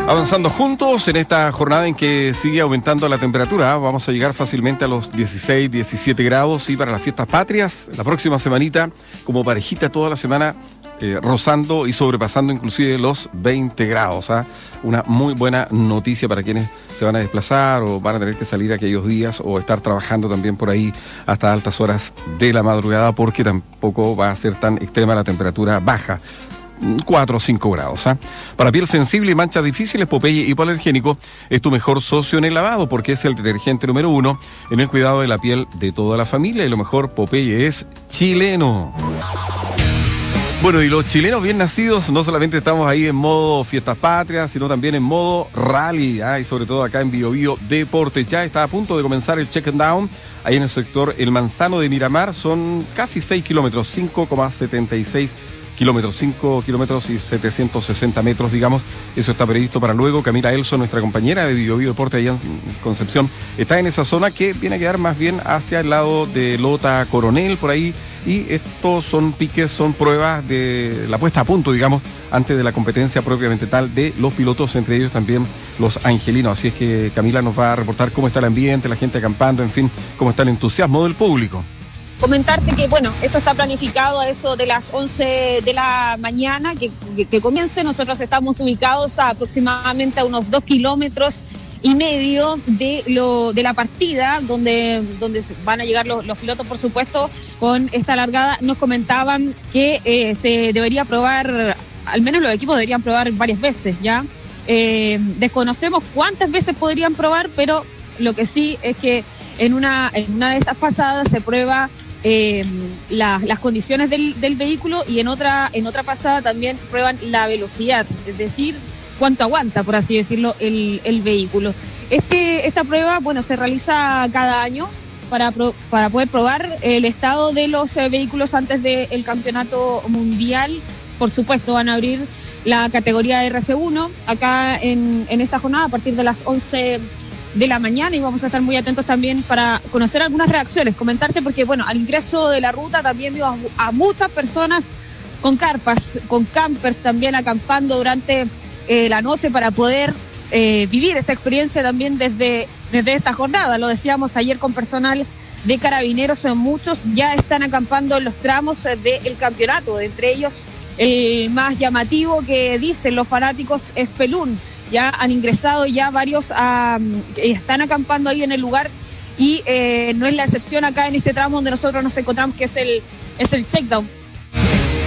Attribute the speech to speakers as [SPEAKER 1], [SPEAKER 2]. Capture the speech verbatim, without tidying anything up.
[SPEAKER 1] Avanzando juntos en esta jornada en que sigue aumentando la temperatura, vamos a llegar fácilmente a los dieciséis, diecisiete grados y para las fiestas patrias, la próxima semanita, como parejita toda la semana, eh, rozando y sobrepasando inclusive los veinte grados. ¿eh? Una muy buena noticia para quienes se van a desplazar o van a tener que salir aquellos días o estar trabajando también por ahí hasta altas horas de la madrugada, porque tampoco va a ser tan extrema la temperatura baja. cuatro o cinco grados. ¿eh? Para piel sensible y manchas difíciles, Popeye Hipoalergénico es tu mejor socio en el lavado, porque es el detergente número uno en el cuidado de la piel de toda la familia, y lo mejor, Popeye es chileno. Bueno, y los chilenos bien nacidos, no solamente estamos ahí en modo fiestas patrias, sino también en modo rally, ¿eh? y sobre todo acá en Bio Bio Deportes. Ya está a punto de comenzar el check and down, ahí en el sector El Manzano de Miramar, son casi seis kilómetros, cinco coma setenta y seis kilómetros, cinco kilómetros y setecientos sesenta metros, digamos. Eso está previsto para luego. Camila Elso, nuestra compañera de Bio Bio Deporte allá en Concepción, está en esa zona que viene a quedar más bien hacia el lado de Lota Coronel, por ahí, y estos son piques, son pruebas de la puesta a punto, digamos, antes de la competencia propiamente tal de los pilotos, entre ellos también los angelinos. Así es que Camila nos va a reportar cómo está el ambiente, la gente acampando, en fin, cómo está el entusiasmo del público.
[SPEAKER 2] Comentarte que, bueno, esto está planificado a eso de las once de la mañana, que, que, que comience. Nosotros estamos ubicados a aproximadamente a unos dos kilómetros y medio de lo de la partida, donde, donde van a llegar los, los pilotos, por supuesto, con esta largada. Nos comentaban que eh, se debería probar, al menos los equipos deberían probar varias veces, ¿ya? Eh, desconocemos cuántas veces podrían probar, pero lo que sí es que en una, en una de estas pasadas se prueba Eh, la, las condiciones del, del vehículo, y en otra en otra pasada también prueban la velocidad, es decir, cuánto aguanta, por así decirlo, el, el vehículo. Este, esta prueba, bueno, se realiza cada año para, pro, para poder probar el estado de los eh, vehículos antes del campeonato mundial. Por supuesto, van a abrir la categoría R C uno acá en, en esta jornada a partir de las once de la mañana, y vamos a estar muy atentos también para conocer algunas reacciones, comentarte porque, bueno, al ingreso de la ruta también vimos a, a muchas personas con carpas, con campers también acampando durante eh, la noche para poder eh, vivir esta experiencia también desde, desde esta jornada. Lo decíamos ayer con personal de Carabineros, muchos ya están acampando en los tramos del campeonato, entre ellos el más llamativo que dicen los fanáticos es Pelún. Ya han ingresado ya varios, um, están acampando ahí en el lugar, y eh, no es la excepción acá en este tramo donde nosotros nos encontramos, que es el, es el checkdown.